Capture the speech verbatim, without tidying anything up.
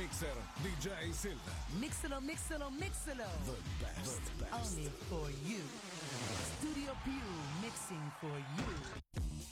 mixer D J Silva. Mixalo, mixalo, mixalo. The best, the best. Only for you. Studio Più mixing for you.